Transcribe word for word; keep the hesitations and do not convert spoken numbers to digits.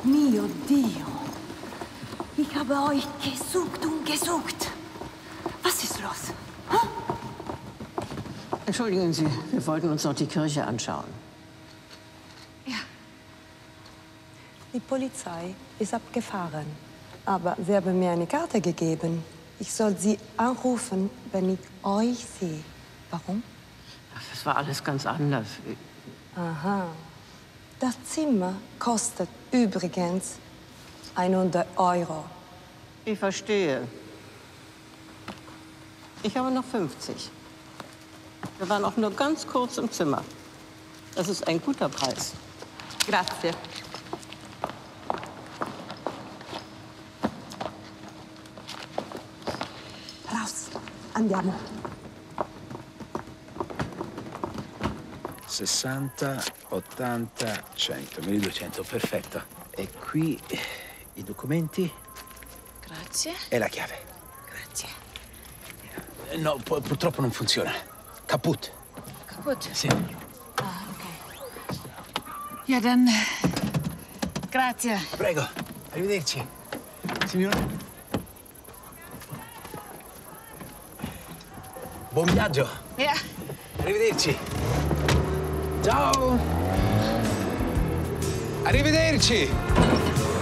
Mio Dio. Ich habe euch gesucht und gesucht. Was ist los? Hm? Entschuldigen Sie, wir wollten uns noch die Kirche anschauen. Ja. Die Polizei ist abgefahren. Aber sie haben mir eine Karte gegeben. Ich soll Sie anrufen, wenn ich euch sehe. Warum? Ach, das war alles ganz anders. Aha. Das Zimmer kostet übrigens hundert Euro. Ich verstehe. Ich habe noch fünfzig. Wir waren auch nur ganz kurz im Zimmer. Das ist ein guter Preis. Grazie. Raus. Andiamo. sessanta, ottanta, cento, milleduecento, perfetto. E qui i documenti Grazie. e la chiave. Grazie. No, pu- purtroppo non funziona. Kaput. Kaputt. Sì. Ah, okay. Ja, dann... Grazie. Prego, arrivederci. Signore. Buon viaggio. Ja. Arrivederci. Ciao. Arrivederci.